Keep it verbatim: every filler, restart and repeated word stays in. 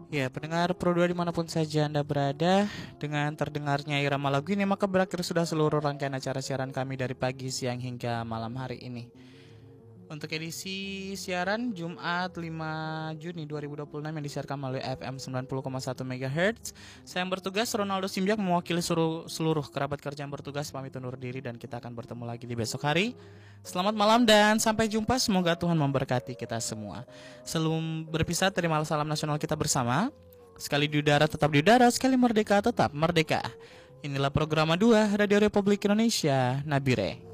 Ya, pendengar Pro dua dimanapun saja Anda berada, dengan terdengarnya irama lagu ini maka berakhir sudah seluruh rangkaian acara siaran kami dari pagi, siang hingga malam hari ini. Untuk edisi siaran Jumat lima Juni dua ribu dua puluh enam yang disiarkan melalui F M sembilan puluh koma satu megahertz. Saya yang bertugas Ronaldo Simjak mewakili seluruh, seluruh kerabat kerja yang bertugas pamit undur diri dan kita akan bertemu lagi di besok hari. Selamat malam dan sampai jumpa. Semoga Tuhan memberkati kita semua. Sebelum berpisah, terima salam nasional kita bersama. Sekali di udara tetap di udara, sekali merdeka tetap merdeka. Inilah program dua Radio Republik Indonesia Nabire.